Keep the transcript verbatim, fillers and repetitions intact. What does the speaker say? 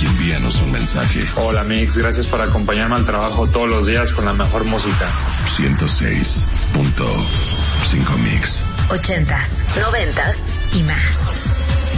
y envíanos un mensaje. Hola Mix, gracias por acompañarme al trabajo todos los días con la mejor música. ciento seis punto cinco Mix. Ochentas, noventas y más.